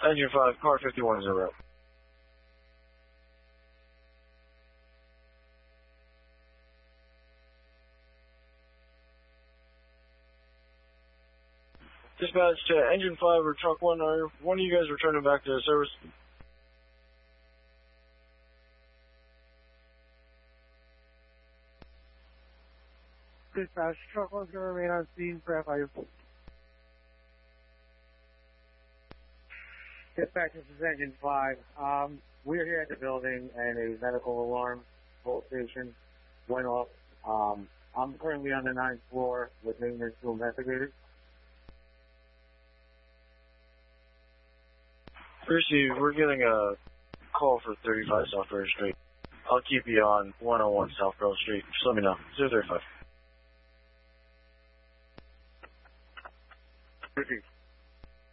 Engine 5, car 51 is en route. Dispatch to Engine 5 or Truck 1, are one of you guys returning back to service? Dispatch, Truck 1's going to remain on scene for FIU. Dispatch, this is Engine 5. We're here at the building and a medical alarm station went off. I'm currently on the 9th floor with maintenance to investigate it. Percy, we're getting a call for 35 South River Street. I'll keep you on 101 South Pearl Street. Just let me know. 035.